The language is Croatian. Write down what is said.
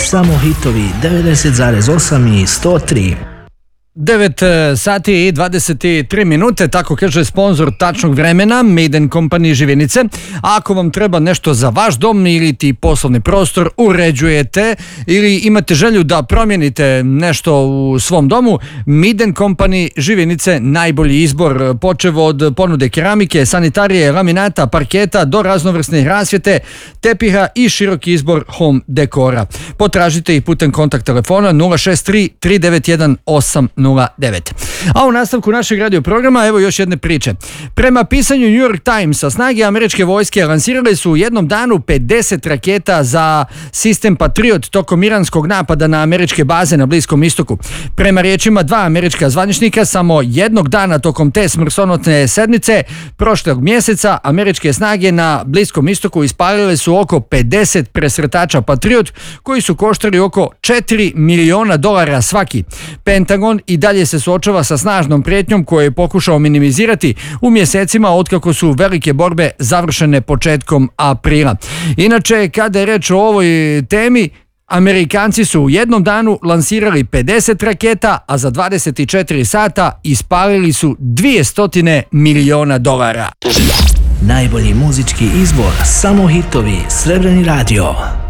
samo hitovi 90,8 i 103. 9 sati i 23 minute, tako kaže sponzor tačnog vremena, Maiden Company Živinice. Ako vam treba nešto za vaš dom ili ti poslovni prostor uređujete ili imate želju da promijenite nešto u svom domu, Maiden Company Živinice najbolji izbor, počev od ponude keramike, sanitarije, laminata, parketa do raznovrsne rasvjete, tepiha i široki izbor home dekora. Potražite ih putem kontakt telefona 063 391 809. A u nastavku našeg radio programa evo još jedne priče. Prema pisanju New York Timesa, snage američke vojske lansirale su u jednom danu 50 raketa za sistem Patriot tokom iranskog napada na američke baze na Bliskom istoku. Prema riječima dva američka zvaničnika, samo jednog dana tokom te smrtonosne sedmice prošlog mjeseca američke snage na Bliskom istoku ispalile su oko 50 presretača Patriot koji su koštali oko $4 miliona svaki. Pentagon i dalje se suočava sa snažnom prijetnjom koju je pokušao minimizirati u mjesecima otkako su velike borbe završene početkom aprila. Inače, kada je reč o ovoj temi, Amerikanci su u jednom danu lansirali 50 raketa, a za 24 sata ispalili su $200 miliona. Najbolji muzički izbor, samo hitovi, Srebreni radio.